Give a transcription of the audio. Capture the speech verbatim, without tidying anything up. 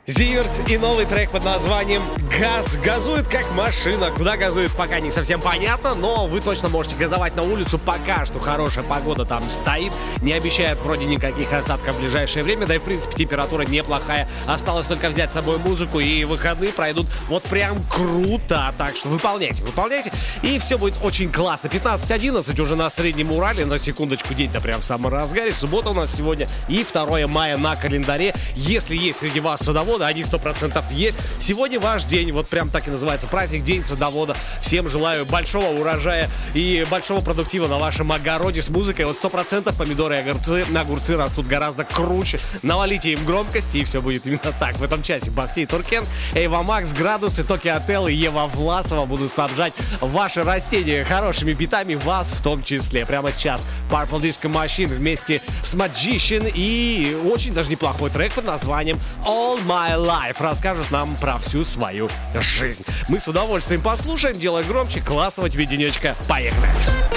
Зиверт и новый трек под названием «Газ». Газует как машина. Куда газует, пока не совсем понятно, но вы точно можете газовать на улицу. Пока что хорошая погода там стоит. Не обещает вроде никаких осадков в ближайшее время. Да и в принципе температура неплохая. Осталось только взять с собой музыку, и выходные пройдут вот прям круто. Так что выполняйте, выполняйте, и все будет очень классно. пятнадцать одиннадцать уже на Среднем Урале. На секундочку, день-то прям в самом разгаре. Суббота у нас сегодня и второе мая на календаре. Если есть среди вас садоводы, они сто процентов есть. Сегодня ваш день, вот прям так и называется, праздник, день садовода. Всем желаю большого урожая и большого продуктива на вашем огороде с музыкой. Вот сто процентов помидоры и огурцы, огурцы растут гораздо круче. Навалите им громкости, и все будет именно так. В этом часе Бахти и Туркен, Эйва Макс, Градусы, Токи Отел и Ева Власова будут снабжать ваши растения хорошими битами, вас в том числе. Прямо сейчас Purple Disco Machine вместе с Magician и очень даже неплохой трек под названием All My Life расскажут нам про всю свою жизнь. Мы с удовольствием послушаем, делай громче, классного тебе денечка. Поехали!